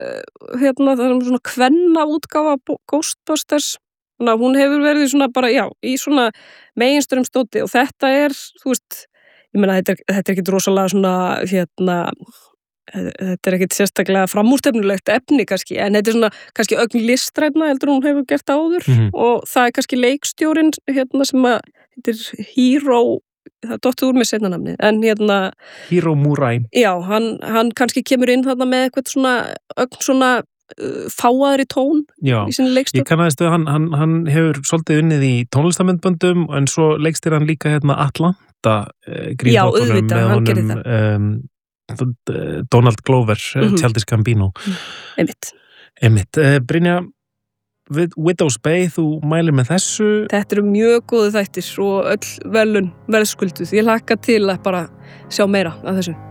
það svona kvenna útgáfa Ghostbusters, þannig að hún hefur verið svona bara, já, í svona meginstraumsdóti og þetta þú veist, ég meina þetta er ekkit rosalega svona, þetta er ekkit sérstaklega framúrstefnulegt efni kannski, en þetta er svona kannski ögn listrænna heldur hún hefur gert áður og það er kannski leikstjórinn sem að heitir Hiro, það dottið úr með seinna nafni, en Hiro Murai. Já, hann kannski kemur inn þarna með eitthvað svona ögn svona fáaðri tón í sinni leikstjórn. Ég kannaðist við, hann hefur svolítið unnið í tónlistamindböndum en svo leikstir hann líka Atlanta grínþáttunum. Já, auðvitað, hann gerir það. Donald Glover, Childish Gambino. Einmitt. Brynja, Widow's Bay, þú mælir með þessu? Þetta eru mjög góðu þættir og öll verðskulduð. Ég hlakka til að bara sjá meira af þessu.